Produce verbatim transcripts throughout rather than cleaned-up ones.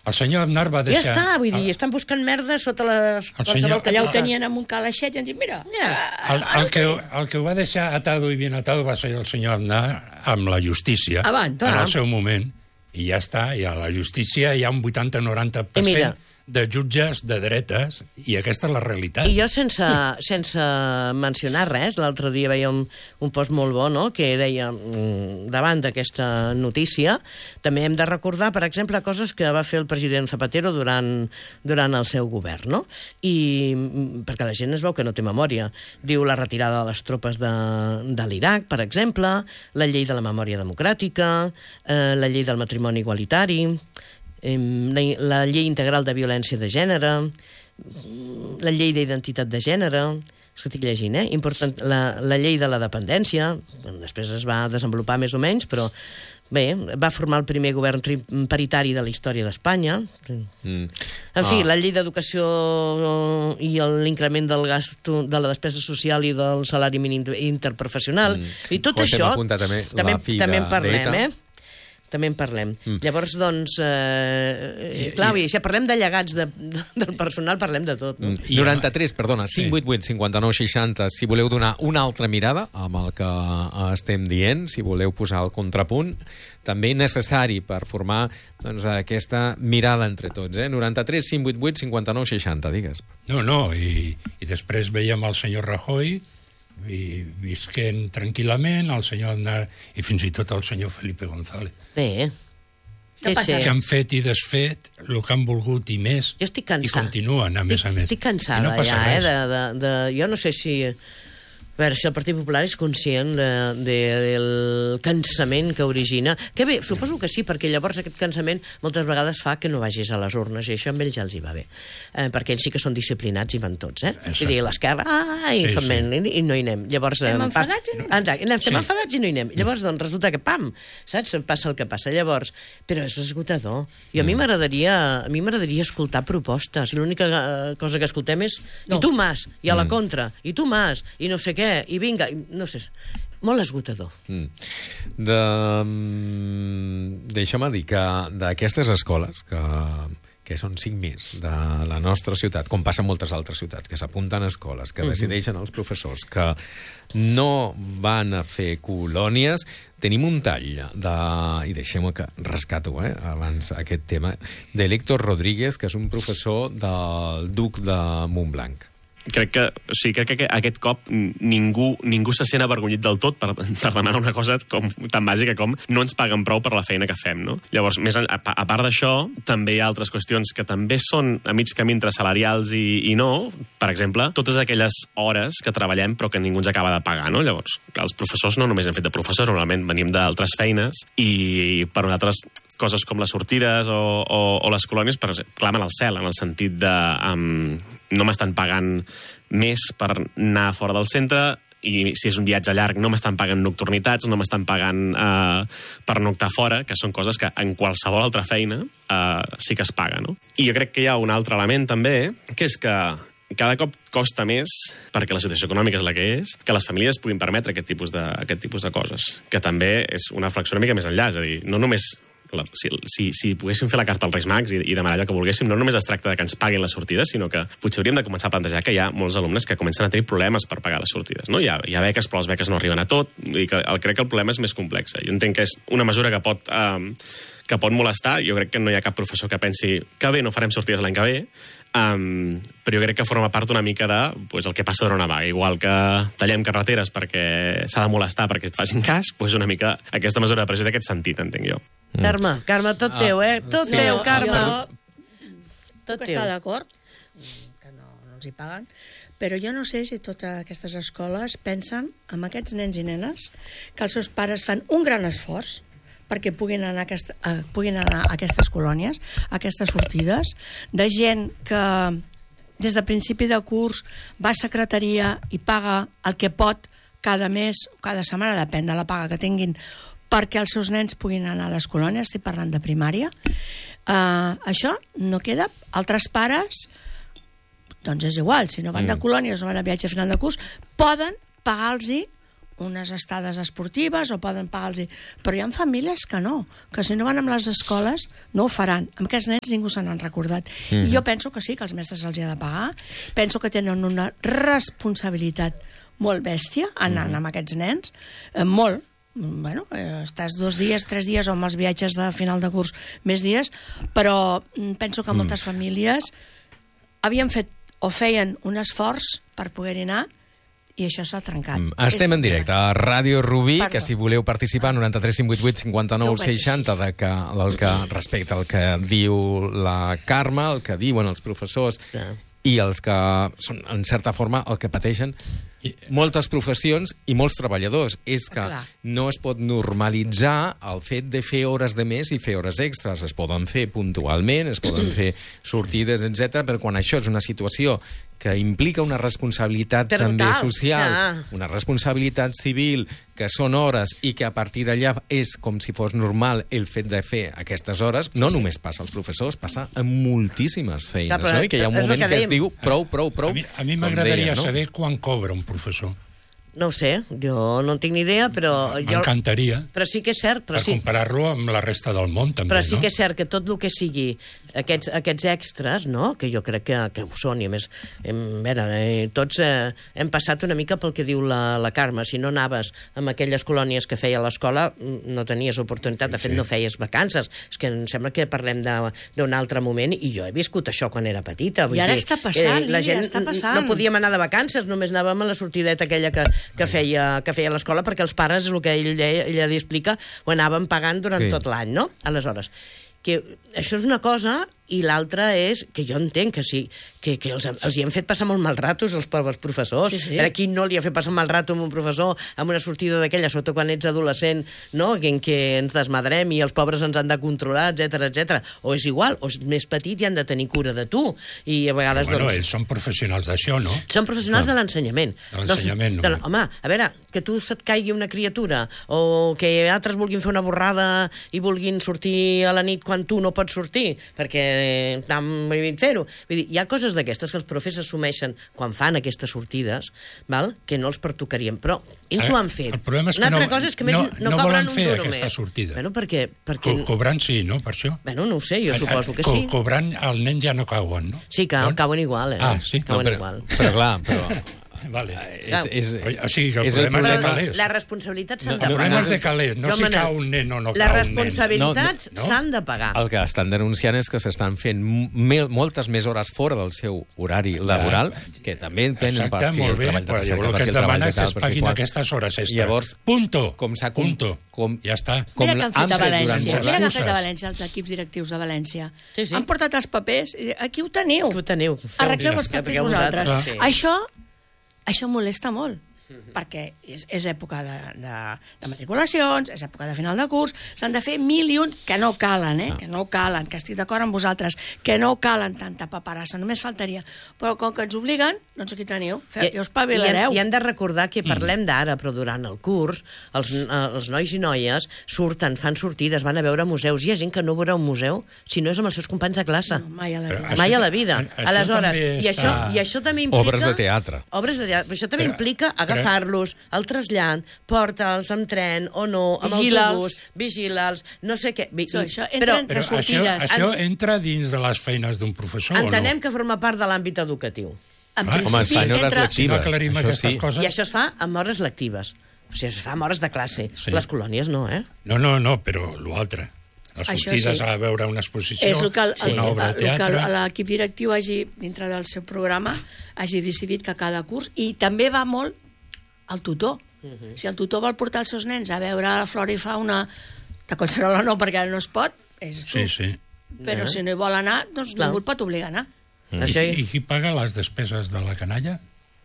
El senyor Aznar va deixar... Ja està, vull dir, estan buscant merda sota les... senyor... que allà ho tenien amb un calaixet i han dit, mira... Ja, el, el, que, el que ho va deixar atado i bien atado va ser el senyor Aznar amb la justícia Abans, en el seu moment. I ja està, i a la justícia hi ha un vuitanta noranta per cent de jutges de dretes, i aquesta és la realitat. I jo, sense, sense mencionar res, l'altre dia veia un, un post molt bo, no?, que deia, davant d'aquesta notícia, també hem de recordar, per exemple, coses que va fer el president Zapatero durant, durant el seu govern, no? I perquè la gent es veu que no té memòria. Diu la retirada de les tropes de, de l'Iraq, per exemple, la llei de la memòria democràtica, eh, la llei del matrimoni igualitari, La, la llei integral de violència de gènere, la llei d'identitat de gènere, estic llegint, eh? Important, la, la llei de la dependència, després es va desenvolupar més o menys, però bé, va formar el primer govern paritari de la història d'Espanya. Mm. En fi, ah. la llei d'educació i l'increment del gasto, de la despesa social i del salari mínim interprofessional. Mm. I tot José això també, també, també en parlem, d'Eta. eh? També en parlem. Mm. Llavors, doncs, eh, clar, I, si parlem de llegats de, de, del personal, parlem de tot. No? Mm. noranta-tres, perdona, cinc vuit vuit cinquanta-nou seixanta, si voleu donar una altra mirada amb el que estem dient, si voleu posar el contrapunt, també necessari per formar doncs, aquesta mirada entre tots. Eh? noranta-tres, cinc vuit vuit, cinquanta-nou seixanta, digues. No, no, i, i després veiem el senyor Rajoy i visquent tranquil·lament, el senyor Aznar i fins i tot el senyor Felipe González. Bé. Sí, sí. Que han fet i desfet el que han volgut i més. Jo estic cansada. I continuen, a més a més. Estic cansada no ja, eh? De, de, de, jo no sé si... A veure, si el Partit Popular és conscient de, de, del cansament que origina... Que bé, suposo que sí, perquè llavors aquest cansament moltes vegades fa que no vagis a les urnes, i això amb ells ja els hi va bé. Eh, perquè ells sí que són disciplinats i van tots, eh? Exacte. I dir, l'esquerra, ai, sí, sí. I, i no hi anem. Llavors, estem enfadats i no hi anem. Exacte, estem sí. enfadats i no hi anem. Llavors, doncs, resulta que, pam, saps? Passa el que passa. Llavors, però és esgotador. I a mi m'agradaria a mi m'agradaria escoltar propostes. L'única cosa que escoltem és no. i tu, Mas, i a la contra, i tu, Mas, i no sé què, i vinga, no sé, molt esgotador. Mm. De... Deixa'm dir que d'aquestes escoles, que, que són cinc més de la nostra ciutat, com passa en moltes altres ciutats, que s'apunten a escoles, que mm-hmm. decideixen els professors, que no van a fer colònies, tenim un tall de... I deixem-ho que rescato, eh, abans aquest tema, de l'Héctor Rodríguez, que és un professor del Duc de Montblanc. Crec que, o sigui, crec que aquest cop ningú, ningú se sent avergonyit del tot per, per demanar una cosa com, tan bàsica com no ens paguen prou per la feina que fem, no? Llavors, més a, a part d'això, també hi ha altres qüestions que també són a mig camí entre salarials i, i no. Per exemple, totes aquelles hores que treballem però que ningú ens acaba de pagar, no? Llavors, els professors no només hem fet de professors, normalment venim d'altres feines i per nosaltres coses com les sortides o, o, o les colònies per, clamen al cel, en el sentit de um, no m'estan pagant més per anar fora del centre, i si és un viatge llarg no m'estan pagant nocturnitats, no m'estan pagant uh, per noctar fora, que són coses que en qualsevol altra feina uh, sí que es paga, no? I jo crec que hi ha un altre element també, que és que cada cop costa més, perquè la situació econòmica és la que és, que les famílies puguin permetre aquest tipus de, aquest tipus de coses, que també és una flexió una mica més enllà, és a dir, no només la, si, si, si poguéssim fer la carta als Reis Mags i, i demanar allò que volguéssim, no només es tracta de que ens paguin les sortides, sinó que potser hauríem de començar a plantejar que hi ha molts alumnes que comencen a tenir problemes per pagar les sortides. No? Hi, ha, hi ha beques, però les beques no arriben a tot, i que, el, crec que el problema és més complex. Jo entenc que és una mesura que pot... Eh, que pot molestar. Jo crec que no hi ha cap professor que pensi que bé, no farem sortides l'any que ve, um, però jo crec que forma part una mica de pues, el que passa durant una vaga. Igual que tallem carreteres perquè s'ha de molestar perquè et facin cas, pues una mica aquesta mesura de pressió d'aquest sentit, entenc jo. Mm. Carme, Carme, tot teu, eh? Tot sí, teu, Carme. Jo tot puc estar d'acord que no, no els hi paguen, però jo no sé si totes aquestes escoles pensen en aquests nens i nenes que els seus pares fan un gran esforç perquè puguin anar, a aquesta, uh, puguin anar a aquestes colònies, a aquestes sortides, de gent que des de principi de curs va a secretaria i paga el que pot cada mes, cada setmana, depèn de la paga que tinguin, perquè els seus nens puguin anar a les colònies, estic parlant de primària. Uh, això no queda. Altres pares, doncs és igual, si no van mm. de colònies o van a viatge a final de curs, poden pagar-los unes estades esportives o poden pagar-los... Però hi ha famílies que no, que si no van amb les escoles no ho faran. Amb aquests nens ningú se n'han recordat. Mm-hmm. I jo penso que sí, que els mestres se'ls ha de pagar. Penso que tenen una responsabilitat molt bèstia anant mm-hmm. amb aquests nens, eh, molt. Bueno, eh, estàs dos dies, tres dies o amb els viatges de final de curs més dies, però penso que moltes mm. famílies havien fet o feien un esforç per poder-hi anar i això s'ha trencat. Mm. Estem És en directe a Ràdio Rubí, Perdó. que si voleu participar, noranta-tres cinc vuit vuit cinquanta nou seixanta, de que, del que, respecte al que diu la Carme, el que diuen els professors Clar. i els que són, en certa forma, el que pateixen moltes professions i molts treballadors. És que Clar. no es pot normalitzar el fet de fer hores de més i fer hores extres. Es poden fer puntualment, es poden fer sortides, etcètera, però quan això és una situació que implica una responsabilitat Però també tal, social, ja. una responsabilitat civil, que són hores i que a partir d'allà és com si fos normal el fet de fer aquestes hores, no sí, només passa als professors, passa a moltíssimes feines, Clar, no? I que hi ha un és el moment que que es dèiem. diu prou, prou, prou. A mi, a mi com m'agradaria deia, no? saber quan cobra un professor. No ho sé, jo no en tinc ni idea, però... jo... M'encantaria, Però sí que és cert, però per sí, comparar-lo amb la resta del món, també, però sí no? que és cert que tot el que sigui aquests, aquests extras, no?, que jo crec que, que ho són, i a més, hem, a veure, eh, tots eh, hem passat una mica pel que diu la, la Carme. Si no anaves amb aquelles colònies que feia l'escola, no tenies oportunitat, de fet Sí. no feies vacances. És que em sembla que parlem d'un altre moment, i jo he viscut això quan era petita. Vull I ara dir, està passant, eh, la Lídia, gent està passant. no podíem anar de vacances, només anàvem a la sortideta aquella que, que feia que feia l'escola, perquè els pares, el que ell, ella explica, ho anàvem pagant durant Sí. tot l'any, no? Aleshores, que això és una cosa, i l'altra és que jo entenc que sí, que, que els, els hi han fet passar molt mal ratos els pobres professors. Sí, sí. Per aquí no li ha fet passar mal rato amb un professor amb una sortida d'aquella, sobretot quan ets adolescent, no? En què ens desmadrem i els pobres ens han de controlar, etcètera, etcètera. O és igual, o és més petit i han de tenir cura de tu. I a vegades, Bueno, doncs... ells són professionals d'això, no? Són professionals de l'ensenyament. De l'ensenyament, Doncs, no. home, a veure, que tu se't caigui una criatura o que altres vulguin fer una borrada i vulguin sortir a la nit quan tu no pots sortir perquè t'han prohibit fer-ho. Vull dir, hi ha coses d'aquestes que els profes assumeixen quan fan aquestes sortides, val? Que no els pertocarien, però ells ho han fet. El problema és que una altra no- cosa és que més no- no, no cobren volen un fer duro aquesta més. sortida. Bueno, perquè... perquè... Co cobrant sí, no?, per això. Bueno, no ho sé, jo suposo que Co sí. Cobrant, els nens ja no cauen, no? Sí, que Doncs- cauen igual, eh? Ah, sí? Cauen No, però, igual. però clar, però... Vale. És, és, O sigui, que el és problema és de Però calés. les responsabilitats s'han No, de El no, pagar. problema és de calés, no Jo, si Manel, cau un nen o no les cau un nen. responsabilitats No, no. s'han de pagar. El que estan denunciant és que s'estan fent mil, moltes més hores fora del seu horari laboral, que també tenen per Exacte, fi el molt bé, treball de però recerca, llavors el per que fi es el treball demana de és que tal, es per si paguin qual. aquestes hores extra. Llavors, Punto. com s'ha... Punto. Com, Ja està. com Mira què han fet a fet durant València. sense Mira què han fet excuses. a València els equips directius de València. Sí, sí. Han portat els papers, i aquí ho teniu. Aquí ho teniu. Arregleu Ja els està, papers perquè vosaltres. vosaltres, sí. Això, això molesta molt. Perquè és, és època de, de, de matriculacions, és època de final de curs, s'han de fer mil i un, que no calen, eh? que no calen, que estic d'acord amb vosaltres, que no calen tanta paperassa, només faltaria. Però com que ens obliguen, doncs aquí teniu, feu, i, i us pavilareu. I hem de recordar que parlem d'ara, però durant el curs, els, eh, els nois i noies surten, fan sortides, van a veure museus. Hi ha gent que no veurà un museu si no és amb els seus companys de classe. No, mai a la Però vida. això- Mai a la vida. això Aleshores, també i això, està- i això també implica... Obres de teatre. Obres de teatre. Però això també Però- implica agafar-los, el trasllat, porta'ls amb tren o no, amb Vigila'ls. autobús, vigila'ls, no sé què. Vi- Això, això entra però entre Però això, sortides. això entra dins de les feines d'un professor, entenem o no? que forma part de l'àmbit educatiu. En Home, principi, es fan hores entra... lectives. Si no aclarim Això aquestes sí. coses... I això es fa amb hores lectives. O sigui, es fa amb hores de classe. Sí. Les colònies no, eh? No, no, no, però l'altre. Les Això sortides sí. a veure una exposició, És el que el- una obra de el que teatre... l'equip directiu hagi, dintre del seu programa, hagi decidit que cada curs, i també va molt el tutor. Uh-huh. Si el tutor vol portar els seus nens a veure la flora i fauna de Collserola, no, perquè no es pot, és tu. Sí, sí. Però si no hi vol anar, doncs Clar. ningú el pot obligar a anar. I, Això I qui paga les despeses de la canalla?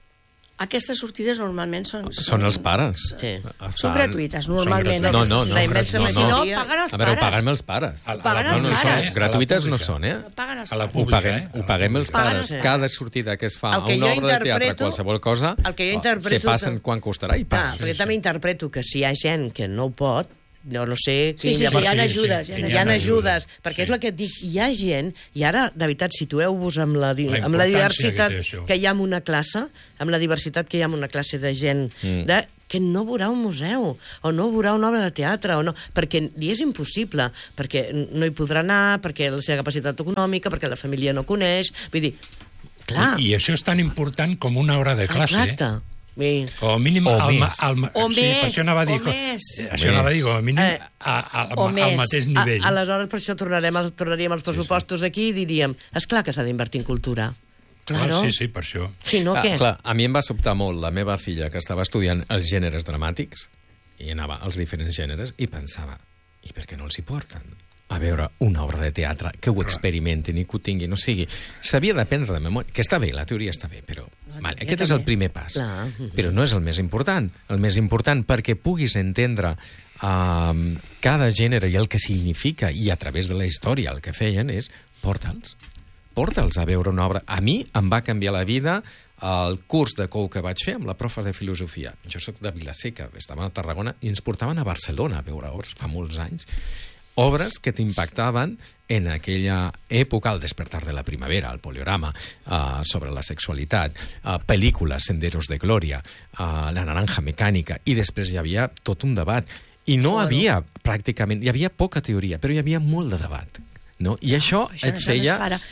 Aquestes sortides normalment són... Són els pares. Sí. Estan- Són gratuïtes, normalment. gratuïtes. No, no, no. La immensa no, Si no, majoria- paguen els A veure, ho pares. paguem els pares. A, a paguen la els pública, pares. eh? A la Gratuïtes no pública. són, eh? Paguen els A la pares. Ho pública, paguem, eh? ho paguem els Paguen pares. els Cada sortida que es fa El a que una jo obra de teatre, interpreto- qualsevol cosa, el que jo oh, interpreto- què passen, quan costarà i Clar, pas. perquè també interpreto que si hi ha gent que no ho pot, jo no sé... Sí, sí, sí, llavors- hi ha sí, ajudes. sí, hi sí, ha hi ha ajudes. ajudes, perquè Sí. és el que et dic, hi ha gent, i ara, de veritat, situeu-vos amb la, di- La amb la importància diversitat que té això. que hi ha en una classe, amb la diversitat que hi ha en una classe de gent, mm. de, que no veurà un museu, o no veurà una obra de teatre, o no, perquè li és impossible, perquè no hi podrà anar, perquè la seva capacitat econòmica, perquè la família no coneix, vull dir, clar. I, i això és tan important com una hora de classe. Exacte. Eh? Sí. O mínim... O al, més. Al, al, O sí, més, per això anava a dir, o més. Això anava a dir, com a mínim Eh, a, a, a, o al més. mateix nivell. A, aleshores, per això tornarem, al- tornaríem als pressupostos aquí i diríem, esclar que s'ha d'invertir en cultura. Claro. Sí, sí, per això. Si no, Ah, què? clar, a mi em va sobtar molt la meva filla, que estava estudiant els gèneres dramàtics, i anava als diferents gèneres, i pensava, i per què no els hi porten a veure una obra de teatre, que ho experimenten i que ho tinguin, o sigui, s'havia d'aprendre de memòria, que està bé, la teoria està bé, però vale, aquest és el primer pas, Clar. però no és el més important. El més important perquè puguis entendre um, cada gènere i el que significa, i a través de la història el que feien és porta'ls, porta'ls a veure una obra. A mi em va canviar la vida el curs de cou que vaig fer amb la profa de filosofia. Jo sóc de Vilaseca, estava a Tarragona, i ens portaven a Barcelona a veure obres fa molts anys. Obres que t'impactaven en aquella època, al despertar de la primavera, al poliorama, uh, sobre la sexualitat, uh, pel·lícules, Senderos de Glòria, uh, La naranja mecànica, i després hi havia tot un debat. I no Claro. havia, pràcticament, hi havia poca teoria, però hi havia molt de debat. No? I això, Això, et això feia... no es farà.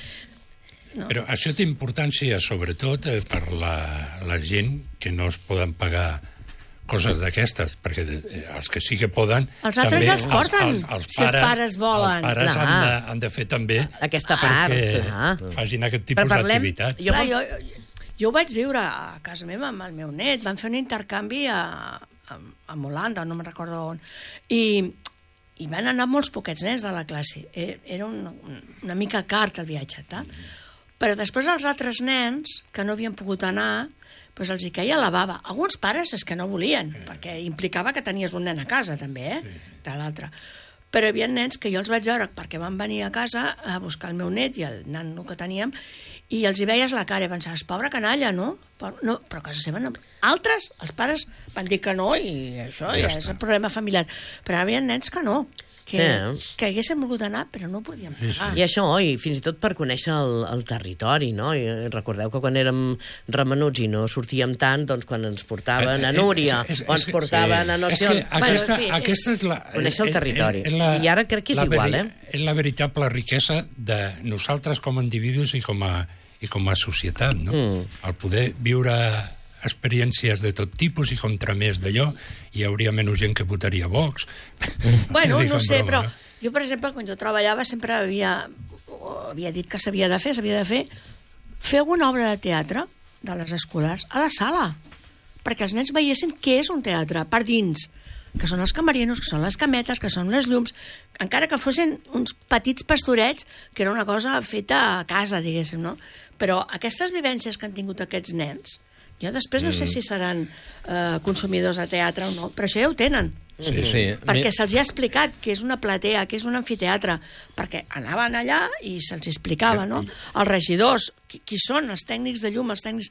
No. Però això té importància, sobretot, eh, per la, la gent que no es poden pagar coses d'aquestes, perquè eh, els que sí que poden... Els altres també, ja els porten, si els pares volen. Els pares Clar. han de, han de fer també Aquesta part, perquè clar. facin aquest Però tipus parlem- d'activitat. Jo Clar, me'n- jo, jo ho vaig viure a casa meva amb el meu net. Vam fer un intercanvi a, a, a Holanda, no me'n recordo on. I, I van anar molts poquets nens de la classe. Eh, Era una, una mica car el viatge, tal? Però després els altres nens, que no havien pogut anar, doncs els hi queia la bava. Alguns pares és que no volien, perquè implicava que tenies un nen a casa, també, eh? De l'altre. Però hi havia nens que jo els vaig veure perquè van venir a casa a buscar el meu net i el nano que teníem, i els hi veies la cara i pensaves, pobra canalla, no? Però, no, però a casa seva no. Altres, els pares, van dir que no, i això ja, ja és el problema familiar. Però hi havia nens que no, que, Sí. que haguessin volgut anar, però no podien pagar. I això, i fins i tot per conèixer el, el territori, no? I recordeu que quan érem remenuts i no sortíem tant, doncs quan ens portaven a Eh, eh, Núria, és- és- o ens és que- portaven a no és sé que on... aquesta, en fi, és- aquesta és la... Conèixer el és- territori. és la- I ara crec que és la igual, veri- eh? És la veritable riquesa de nosaltres com a individus i com a, i com a societat, no? Mm. El poder viure experiències de tot tipus i contra més d'allò, hi hauria menys gent que votaria Vox. Bueno, Dic no en sé, broma, però no? jo, per exemple, quan jo treballava sempre havia, havia dit que s'havia de fer, s'havia de fer, fer alguna obra de teatre de les escolars a la sala, perquè els nens veiessin què és un teatre per dins, que són els camerinos, que són les cametes, que són les llums, encara que fossin uns petits pastorets, que era una cosa feta a casa, diguéssim, no? Però aquestes vivències que han tingut aquests nens, jo després no sé si seran eh, consumidors de teatre o no, però això ja ho tenen. Sí, sí. Sí, Perquè se'ls ha explicat què és una platea, què és un amfiteatre, perquè anaven allà i se'ls explicava, no? Els regidors, qui, qui són els tècnics de llum, els tècnics...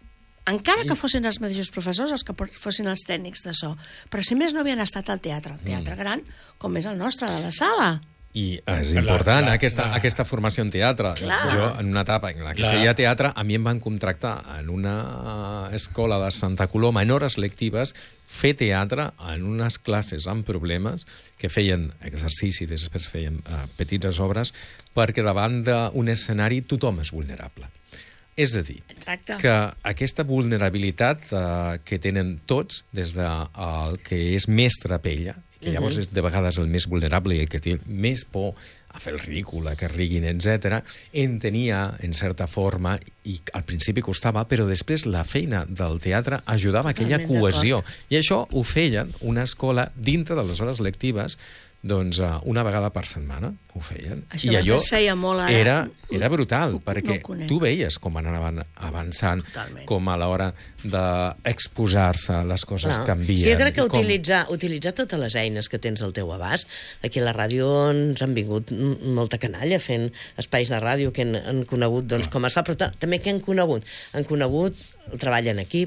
Encara que fossin els mateixos professors els que fossin els tècnics de so, però si més no havien estat al teatre, el teatre gran, com és el nostre, de la sala. I és La- important la- aquesta, la- aquesta formació en teatre. Clar. Jo, en una etapa en la que La- feia teatre, a mi em van contractar en una escola de Santa Coloma, en hores lectives, fer teatre en unes classes amb problemes que feien exercici i després feien uh, petites obres, perquè davant d'un escenari tothom és vulnerable. És a dir, Exacte. que aquesta vulnerabilitat eh, que tenen tots, des del de, el que és més trapella, que llavors és de vegades el més vulnerable i el que té més por a fer el ridícul, a que riguin, etcètera, en tenia, en certa forma, i al principi costava, però després la feina del teatre ajudava a aquella Totalment cohesió. I això ho feien una escola dintre de les hores lectives, doncs uh, una vegada per setmana ho feien. Això I abans allò es feia molt, ara era, ho- era brutal, ho- perquè no ho conec. tu veies com anaven avançant, Totalment. com a l'hora d'exposar-se les coses Clar. canvien. Sí, jo crec que i com... utilitzar, utilitzar totes les eines que tens al teu abast. Aquí a la ràdio ens han vingut m- molta canalla fent espais de ràdio que han, han conegut doncs, com es fa, però ta- també que han conegut? Han conegut el treball en equip,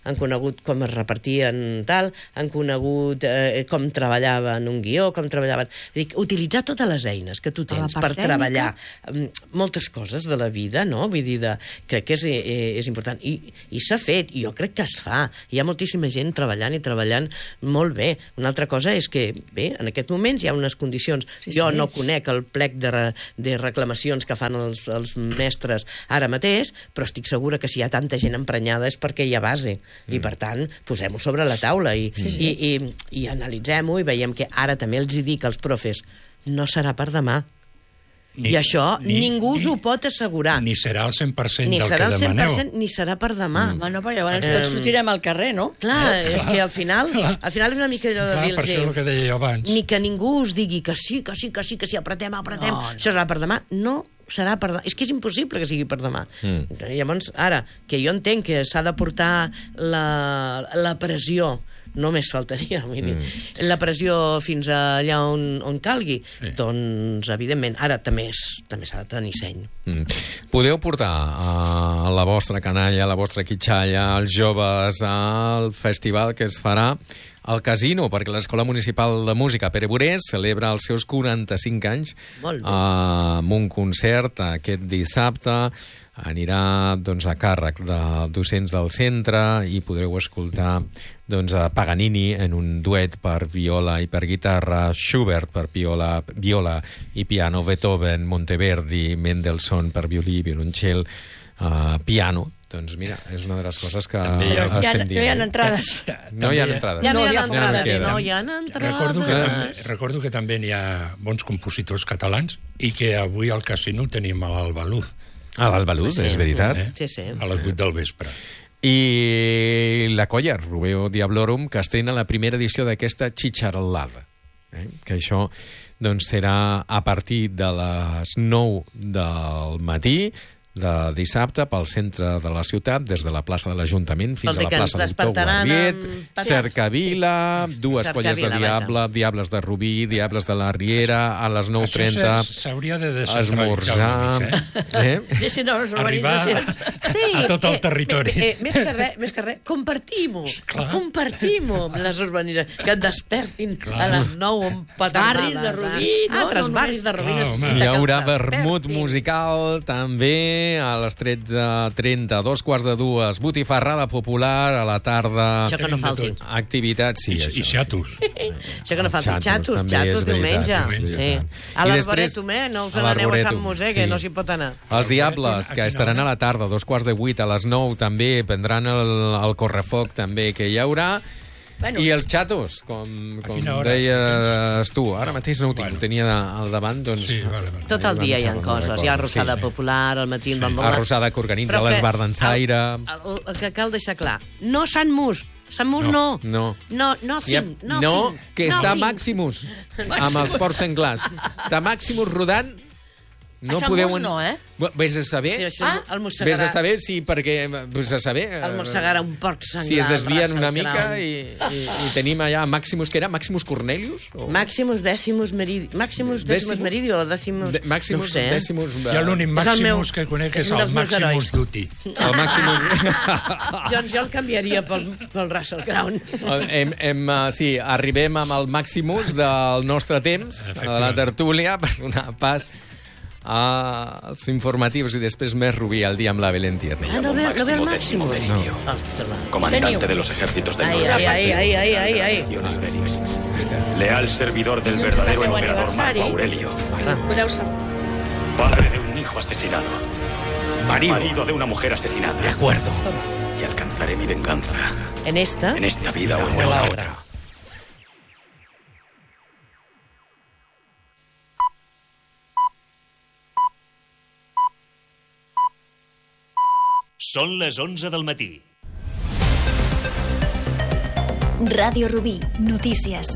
han conegut com es repartien tal, han conegut eh, com treballaven un guió, com treballaven... Dic, utilitzar totes les eines que tu tens per treballar moltes coses de la vida, no? Vull dir, de, crec que és, eh, és important. I, i s'ha fet, i jo crec que es fa. Hi ha moltíssima gent treballant i treballant molt bé. Una altra cosa és que, bé, en aquest moment hi ha unes condicions. Sí, jo sí. no conec el plec de, re, de reclamacions que fan els, els mestres ara mateix, però estic segura que si hi ha tanta gent emprenyada és perquè hi ha base. Mm. I, per tant, posem-ho sobre la taula i, sí, sí. i, i, i analitzem-ho i veiem que ara també els hi dic als profes, no serà per demà. Ni, I això ni, ningú us ho pot assegurar. Ni serà el cent per cent ni del serà que el cent per cent, demaneu. ni serà per demà. Mm. Bueno, però llavors tots sortirem al carrer, no? Clar, clar, és que al final, al final és una mica allò de dir-los... Per això és el que deia jo abans. Ni que ningú us digui que sí, que sí, que sí, que sí, apretem, apretem, no, no. això serà per demà. No serà per demà. És que és impossible que sigui per demà. Mm. Llavors, ara, que jo entenc que s'ha de portar la, la pressió, només faltaria, mm. la pressió fins allà on, on calgui, sí. doncs, evidentment, ara també també s'ha de tenir seny. Mm. Podeu portar a la vostra canalla, a la vostra quitxalla, als joves, al festival que es farà al Casino, perquè l'Escola Municipal de Música Pere Burés celebra els seus quaranta-cinc anys amb un concert aquest dissabte. Anirà doncs, a càrrec de docents del centre i podreu escoltar doncs, a Paganini en un duet per viola i per guitarra, Schubert per viola, viola i piano, Beethoven, Monteverdi, Mendelssohn per violí, violoncel, uh, piano. Doncs mira, és una de les coses que també ha, estem dient. No hi ha entrades. No hi ha entrades. Ja no hi ha no, entrades. no, no hi ha entrades. Recordo que, també, recordo que també n'hi ha bons compositors catalans i que avui al Casino tenim a l'Albaluz. A l'Albaluz, sí, sí. És veritat. Eh? Sí, sí. A les vuit del vespre. I la colla Rubeo Diablorum, que estrena la primera edició d'aquesta Chicharolada. Eh? Que això doncs, serà a partir de les nou del matí de dissabte pel centre de la ciutat, des de la plaça de l'Ajuntament fins a la plaça Doctor Guardiet, Cercavila, sí. dues colles de Diable, Diables de Rubí, Diables de la Riera, a les nou trenta s'hauria de descentralitzar esmorzar, eh? eh? Sí, no, les urbanitzacions. Sí, a tot el eh, territori. Eh, eh, més que res, més que res, compartim-ho, compartim-ho amb les urbanitzacions, que et despertin Clar. a les nou un paternada. Barris de Rubí, no? Altres no, barris de Rubí. Clar, hi haurà vermut musical, també, a les tretze trenta, dos quarts de dues, botifarrada popular, a la tarda... Això que no falti. Activitats, sí. I, això, i xatos. Sí. Això que no falti. Xatos, xatos, xatos diumenge. Sí. A l'Arboretum, eh? No us n'aneu a Sant Mosè, que no s'hi pot anar. Els Diables, que estaran a la tarda, dos quarts de vuit, a les nou també, prendran el, el correfoc també que hi haurà. Bueno. I els xatos, com, com deies tu, ara mateix no ho tinc, bueno. ho tenia al davant, doncs... Sí, vale, vale. Tot el dia hi ha coses, hi ha arrossada sí. popular, al matí... Sí. Arrossada que organitza l'Esbar d'Ensaire... El, el, el que cal deixar clar, no Sant Mus, Sant Mus no. No. No, no, cinc, no, no, cinc, que no, està cinc. Maximus, amb els porcs senglars. Està Maximus rodant... No a podeu... Mus no, eh? Vés a saber... Sí, això, ah? el Vés a saber si, perquè... Vés a saber... El mossegarà un porc senglar. Si es desvien una mica i, i, i tenim allà Maximus, que era Maximus Cornelius? O... Maximus Decimus Meridius. Maximus Decimus Meridius o Decimus... De, Maximus no sé. Decimus... Jo l'únic Maximus meu, que conec és, és el Maximus Duty. El Maximus... doncs jo el canviaria pel, pel Russell Crown. Hem, hem, uh, sí, arribem amb el Maximus del nostre temps, de la tertúlia, per donar pas als informatius i després més Rubí al dia amb la Belén Tierney. Ah, no ve, no ve el Máximo. No. Comandante de los ejércitos del norte. Ay, ay, ay, ay, ay, ay. Leal servidor del verdadero emperador Marco Aurelio. Padre de un hijo asesinado. Marido. Marido de una mujer asesinada. De acuerdo. Y alcanzaré mi venganza. ¿En esta? En esta vida o en la otra. Són les onze del matí. Ràdio Rubí, notícies.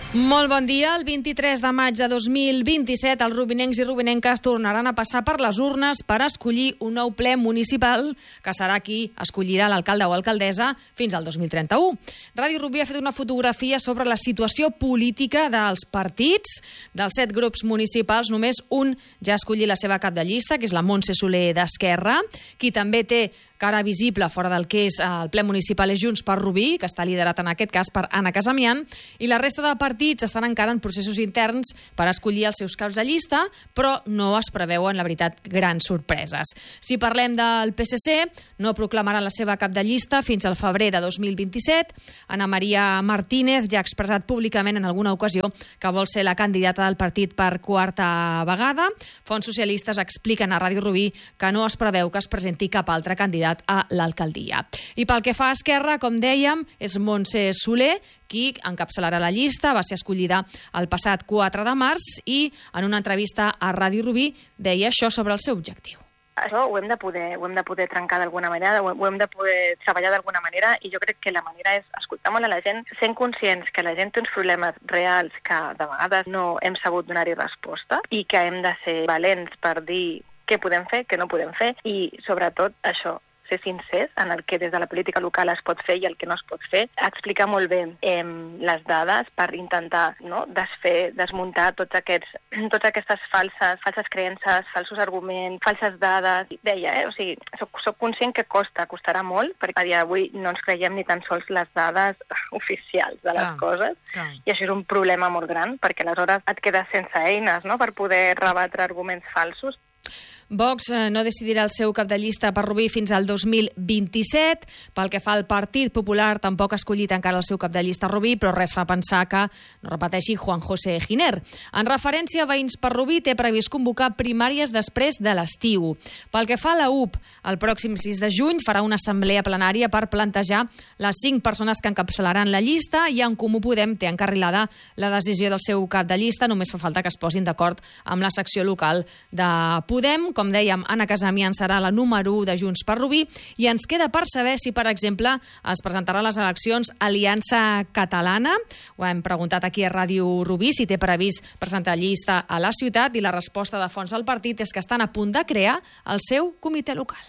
Molt bon dia. El vint-i-tres de maig de dos mil vint-i-set els rubinencs i rubinenques tornaran a passar per les urnes per escollir un nou ple municipal que serà qui escollirà l'alcalde o alcaldessa fins al dos mil trenta-u. Ràdio Rubí ha fet una fotografia sobre la situació política dels partits. Dels set grups municipals, només un ja ha escollit la seva cap de llista, que és la Montse Soler d'Esquerra, qui també té cara visible fora del que és el ple municipal és Junts per Rubí, que està liderat en aquest cas per Anna Casamian, i la resta de partits estan encara en processos interns per escollir els seus caps de llista, però no es preveuen, la veritat, grans sorpreses. Si parlem del P S C, no proclamaran la seva cap de llista fins al febrer de dos mil vint-i-set. Ana Maria Martínez ja ha expressat públicament en alguna ocasió que vol ser la candidata del partit per quarta vegada. Fonts socialistes expliquen a Ràdio Rubí que no es preveu que es presenti cap altre candidat a l'alcaldia. I pel que fa a Esquerra, com dèiem, és Montse Soler qui encapçalarà la llista. Va ser escollida el passat quatre de març i en una entrevista a Ràdio Rubí deia això sobre el seu objectiu. Això ho hem de poder, ho hem de poder trencar d'alguna manera, ho hem de poder treballar d'alguna manera, i jo crec que la manera és escoltar molt a la gent, sent conscients que la gent té uns problemes reals que de vegades no hem sabut donar-hi resposta i que hem de ser valents per dir què podem fer, què no podem fer, i sobretot això, ser sincers en el que des de la política local es pot fer i el que no es pot fer, explicar molt bé eh, les dades per intentar no, desfer, desmuntar tots aquests, totes aquestes falses, falses creences, falsos arguments, falses dades. Deia, eh? o sigui, soc, soc conscient que costa, costarà molt, perquè a dia d'avui no ens creiem ni tan sols les dades oficials de les clar, coses, clar. I això és un problema molt gran, perquè aleshores et quedes sense eines no? per poder rebatre arguments falsos. Vox no decidirà el seu cap de llista per Rubí fins al dos mil vint-i-set. Pel que fa al Partit Popular, tampoc ha escollit encara el seu cap de llista a Rubí, però res fa pensar que no repeteixi Juan José Giner. En referència a Veïns per Rubí, té previst convocar primàries després de l'estiu. Pel que fa a la U P, el pròxim sis de juny farà una assemblea plenària per plantejar les cinc persones que encapçalaran la llista, i En Comú Podem té encarrilada la decisió del seu cap de llista. Només fa falta que es posin d'acord amb la secció local de Podem. Com dèiem, Anna Casamian serà la número u de Junts per Rubí, i ens queda per saber si, per exemple, es presentarà a les eleccions Aliança Catalana. Ho hem preguntat aquí a Ràdio Rubí si té previst presentar llista a la ciutat, i la resposta de fonts del partit és que estan a punt de crear el seu comitè local.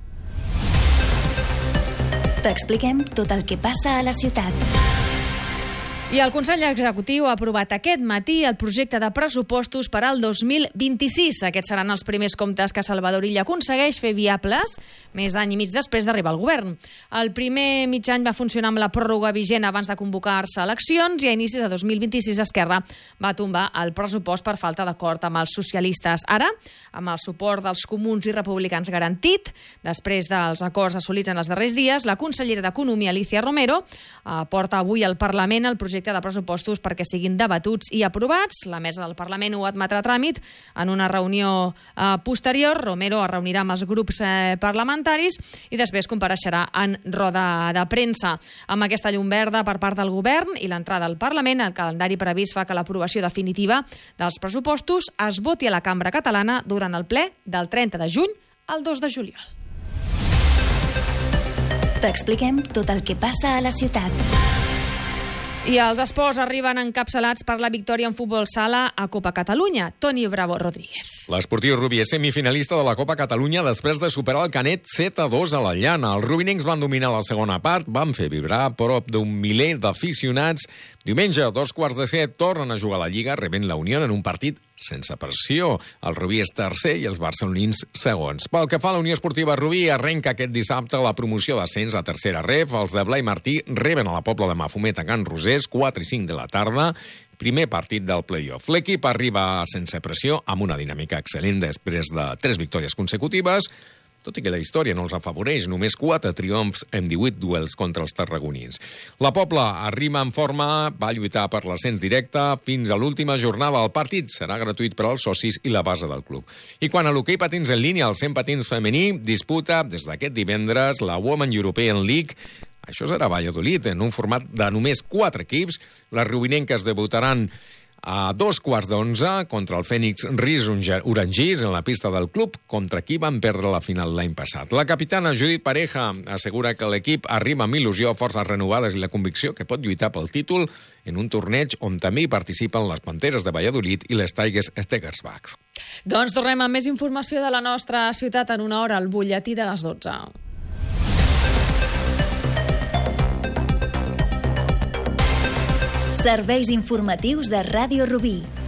T'expliquem tot el que passa a la ciutat. I el Consell Executiu ha aprovat aquest matí el projecte de pressupostos per al dos mil vint-i-sis. Aquests seran els primers comptes que Salvador Illa aconsegueix fer viables més d'any i mig després d'arribar al govern. El primer mig any va funcionar amb la pròrroga vigent abans de convocar-se eleccions, i a inicis de dos mil vint-i-sis Esquerra va tombar el pressupost per falta d'acord amb els socialistes. Ara, amb el suport dels comuns i republicans garantit, després dels acords assolits en els darrers dies, la consellera d'Economia, Alicia Romero, porta avui al Parlament el projecte de pressupostos perquè siguin debatuts i aprovats. La mesa del Parlament ho admetrà a tràmit en una reunió eh, posterior. Romero es reunirà amb els grups eh, parlamentaris i després compareixerà en roda de premsa. Amb aquesta llum verda per part del govern i l'entrada al Parlament, el calendari previst fa que l'aprovació definitiva dels pressupostos es voti a la Cambra Catalana durant el ple del trenta de juny al dos de juliol. T'expliquem tot el que passa a la ciutat. I els esports arriben encapçalats per la victòria en futbol sala a Copa Catalunya. Toni Bravo Rodríguez. L'Esportiu Rubí és semifinalista de la Copa Catalunya després de superar el Canet set a dos a la llana. Els rubinencs van dominar la segona part, van fer vibrar prop d'un miler d'aficionats. Diumenge, a dos quarts de set, tornen a jugar a la Lliga, rebent la Unió en un partit sense pressió. El Rubí és tercer i els barcelonins segons. Pel que fa a la Unió Esportiva Rubí, arrenca aquest dissabte la promoció d'ascens a tercera ref. Els de Blai Martí reben a la Pobla de Mafumet a Can Rosés, quatre i cinc de la tarda. Primer partit del play-off. L'equip arriba sense pressió, amb una dinàmica excel·lent després de tres victòries consecutives, tot i que la història no els afavoreix, només quatre triomfs en divuit duels contra els tarragonins. La Pobla arriba en forma, va lluitar per l'ascens directe fins a l'última jornada. El partit serà gratuït per als socis i la base del club. I quan a l'hoquei patins en línia, el cent patins femení disputa des d'aquest divendres la Women European League. Això serà a Valladolid, en un format de només quatre equips. Les rubinenques debutaran a dos quarts d'onze contra el Fènix Ris Orangís en la pista del club, contra qui van perdre la final l'any passat. La capitana Judit Pareja assegura que l'equip arriba amb il·lusió, forces renovades i la convicció que pot lluitar pel títol en un torneig on també hi participen les Panteres de Valladolid i les Tigers Stegersbach. Doncs tornem amb més informació de la nostra ciutat en una hora, al butlletí de les dotze. Serveis informatius de Ràdio Rubí.